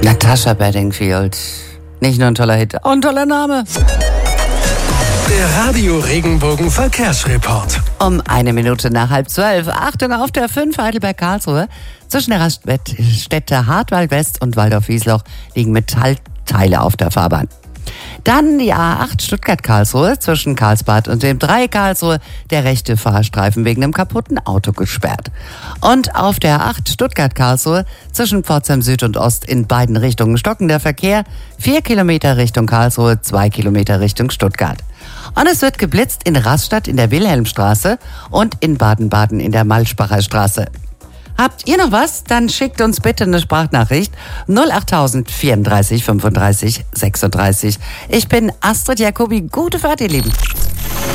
Natasha Bedingfield. Nicht nur ein toller Hit, auch ein toller Name. Der Radio Regenbogen Verkehrsreport. Um 1 Minute nach 11:30. Achtung auf der 5 Heidelberg-Karlsruhe. Zwischen der Raststätte Hartwald West und Waldorf-Wiesloch liegen Metallteile auf der Fahrbahn. Dann die A8 Stuttgart-Karlsruhe zwischen Karlsbad und dem Dreieck Karlsruhe, der rechte Fahrstreifen wegen einem kaputten Auto gesperrt. Und auf der A8 Stuttgart-Karlsruhe zwischen Pforzheim Süd und Ost in beiden Richtungen stocken der Verkehr. 4 Kilometer Richtung Karlsruhe, 2 Kilometer Richtung Stuttgart. Und es wird geblitzt in Rastatt in der Wilhelmstraße und in Baden-Baden in der Malschbacher Straße. Habt ihr noch was? Dann schickt uns bitte eine Sprachnachricht 08000 34 35 36. Ich bin Astrid Jacobi. Gute Fahrt, ihr Lieben.